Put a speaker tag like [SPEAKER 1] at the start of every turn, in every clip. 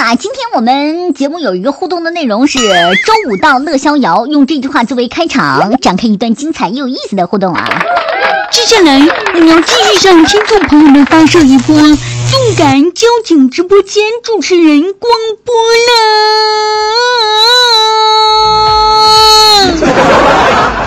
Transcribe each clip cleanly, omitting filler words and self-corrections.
[SPEAKER 1] 呀，今天我们节目有一个互动的内容是周五到乐逍遥，用这句话作为开场，展开一段精彩又有意思的互动啊。
[SPEAKER 2] 接下来我们要继续向听众朋友们发射一波动感交警直播间主持人光波了。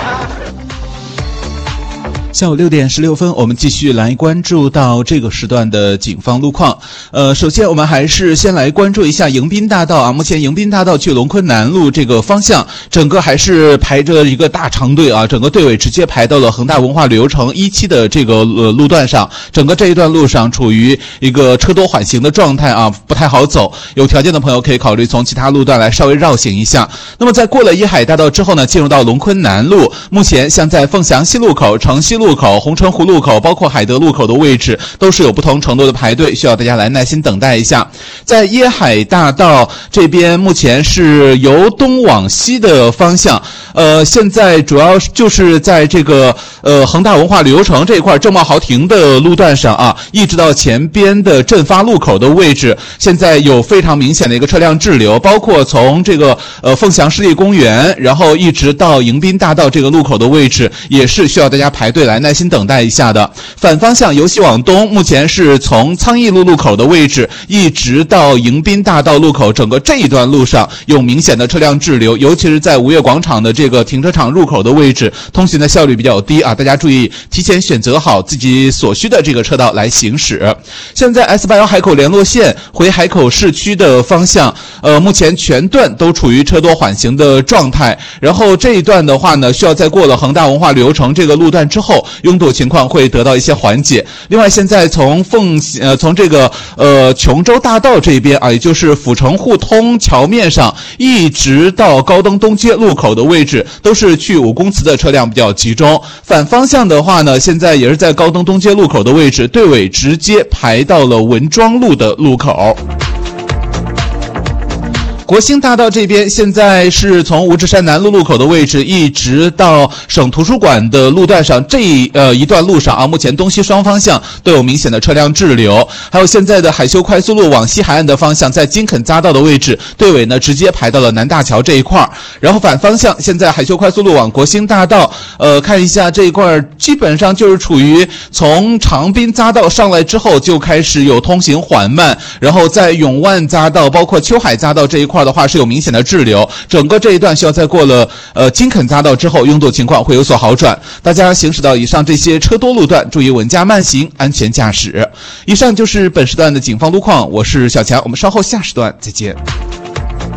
[SPEAKER 3] 下午6点16分，我们继续来关注到这个时段的警方路况。首先我们还是先来关注一下迎宾大道啊。目前迎宾大道去龙昆南路这个方向，整个还是排着一个大长队啊，整个队尾直接排到了恒大文化旅游城1期的这个路段上。整个这一段路上处于一个车多缓行的状态啊，不太好走。有条件的朋友可以考虑从其他路段来稍微绕行一下。那么在过了依海大道之后呢，进入到龙昆南路，目前像在凤翔西路口、城西路口、红城湖路口，包括海德路口的位置都是有不同程度的排队，需要大家来耐心等待一下。在耶海大道这边，目前是由东往西的方向，现在主要就是在这个恒大文化旅游城这一块正茂豪庭的路段上啊，一直到前边的振发路口的位置，现在有非常明显的一个车辆滞留，包括从这个凤翔湿地公园，然后一直到迎宾大道这个路口的位置，也是需要大家排队来耐心等待一下的。反方向由西往东，目前是从苍义路路口的位置一直到迎宾大道路口，整个这一段路上有明显的车辆滞留，尤其是在吴越广场的这个停车场入口的位置，通行的效率比较低啊，大家注意提前选择好自己所需的这个车道来行驶。现在 S81海口联络线回海口市区的方向，目前全段都处于车多缓行的状态，然后这一段的话呢，需要在过了恒大文化旅游城这个路段之后，拥堵情况会得到一些缓解。另外，现在从这个琼州大道这边啊，也就是阜成互通桥面上，一直到高登东街路口的位置，都是去武公祠的车辆比较集中。反方向的话呢，现在也是在高登东街路口的位置，队尾直接排到了文庄路的路口。国兴大道这边现在是从五指山南路路口的位置一直到省图书馆的路段上，这一段路上啊，目前东西双方向都有明显的车辆滞留。还有现在的海修快速路往西海岸的方向，在金肯匝道的位置，队尾呢直接排到了南大桥这一块。然后反方向，现在海修快速路往国兴大道，看一下这一块基本上就是处于从长滨匝道上来之后就开始有通行缓慢，然后在永万匝道包括秋海匝道这一块的话是有明显的滞留，整个这一段需要在过了金肯匝道之后，拥堵情况会有所好转。大家行驶到以上这些车多路段，注意稳驾慢行，安全驾驶。以上就是本时段的警方路况，我是小强，我们稍后下时段再见。